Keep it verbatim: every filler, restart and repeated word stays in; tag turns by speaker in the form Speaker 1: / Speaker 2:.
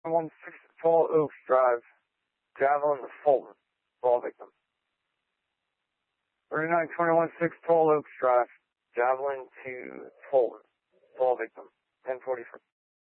Speaker 1: one six Tall Oaks Drive, Javelin to Fulton, fall victim. thirty-nine twenty-one six Tall Oaks Drive, Javelin to Fulton, fall victim. ten forty-four.